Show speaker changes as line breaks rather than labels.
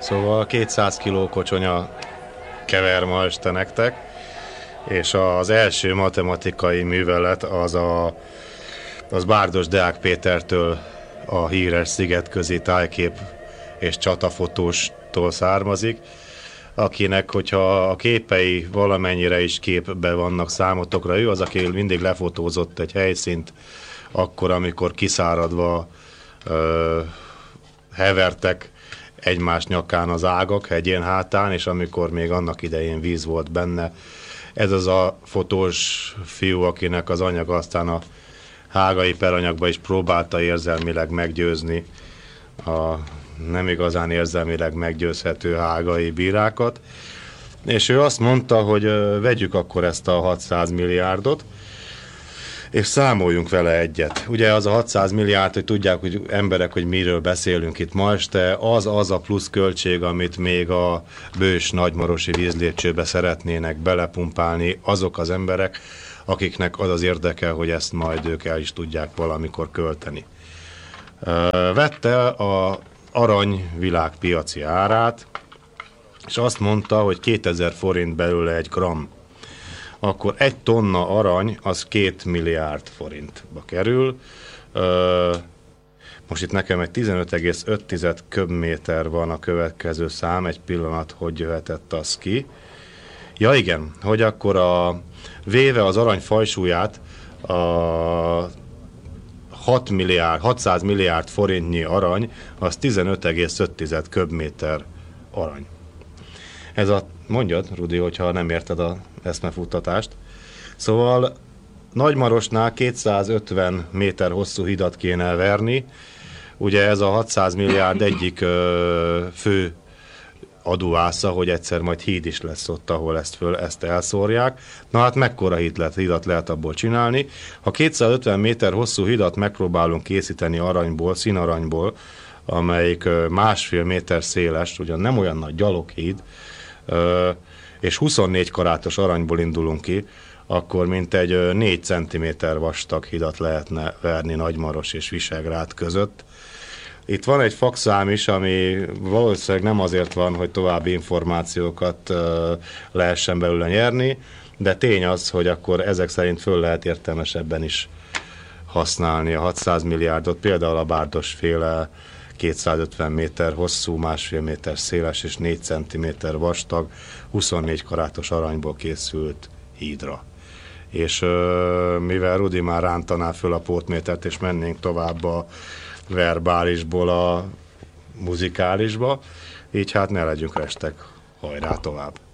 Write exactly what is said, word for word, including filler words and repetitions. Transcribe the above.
Szóval kétszáz kiló kocsonya kever ma este nektek, és az első matematikai művelet az a az Bárdos Deák Pétertől, a híres szigetközi tájkép és csatafotóstól származik, akinek, hogyha a képei valamennyire is képbe vannak számotokra, ő az, aki mindig lefotózott egy helyszínt, akkor, amikor kiszáradva ö, hevertek egymás nyakán az ágak, hegyén hátán, és amikor még annak idején víz volt benne. Ez az a fotós fiú, akinek az anyaga aztán a hágai peranyagba is próbálta érzelmileg meggyőzni a nem igazán érzelmileg meggyőzhető hágai bírákat, és ő azt mondta, hogy vegyük akkor ezt a hatszáz milliárdot, és számoljunk vele egyet. Ugye az a hatszáz milliárd, hogy tudják, hogy emberek, hogy miről beszélünk itt ma este, az az a plusz költség, amit még a bős nagymarosi vízlépcsőbe szeretnének belepumpálni azok az emberek, akiknek az az érdeke, hogy ezt majd ők el is tudják valamikor költeni. Vette a arany világpiaci árát, és azt mondta, hogy kétezer forint belőle egy gram. Akkor egy tonna arany az két milliárd forintba kerül. Most itt nekem egy tizenöt egész öt köbméter van a következő szám, egy pillanat, hogy jöhetett az ki. Ja igen, hogy akkor a véve az arany fajsúlyát a hat milliárd, hatszáz milliárd forintnyi arany, az tizenöt egész öt köbméter arany. Ez a, mondjad, Rudi, hogyha nem érted az eszmefuttatást. Szóval Nagymarosnál kétszázötven méter hosszú hidat kéne verni, ugye ez a hatszáz milliárd egyik ö, fő adóásza, hogy egyszer majd híd is lesz ott, ahol ezt, föl, ezt elszórják. Na hát mekkora híd lehet, hidat lehet abból csinálni? Ha kétszázötven méter hosszú hidat megpróbálunk készíteni aranyból, színaranyból, amelyik másfél méter széles, ugyan nem olyan nagy gyaloghíd, és huszonnégy karátos aranyból indulunk ki, akkor mintegy négy centiméter vastag hidat lehetne verni Nagymaros és Visegrád között. Itt van egy fakszám is, ami valószínűleg nem azért van, hogy további információkat lehessen belőle nyerni, de tény az, hogy akkor ezek szerint föl lehet értelmesebben is használni a hatszáz milliárdot, például a Bárdos féle kétszázötven méter hosszú, másfél méter széles és négy centiméter vastag, huszonnégy karátos aranyból készült hídra. És mivel Rudi már rántaná föl a pótmétert, és mennénk tovább a verbálisból a muzikálisba, így hát ne legyünk restek, hajrá tovább!